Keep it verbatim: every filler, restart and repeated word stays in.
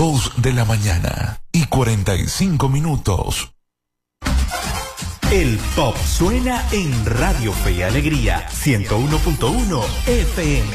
Dos de la mañana y cuarenta y cinco minutos. El pop suena en Radio Fe y Alegría ciento uno punto uno F M.